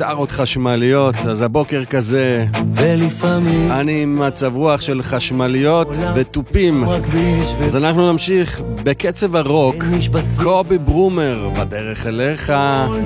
גיטרות חשמליות, אז הבוקר כזה ולפעמים אני עם מצב רוח של חשמליות וטופים. אז אנחנו נמשיך בקצב הרוק. קובי ברומר בדרך אליך.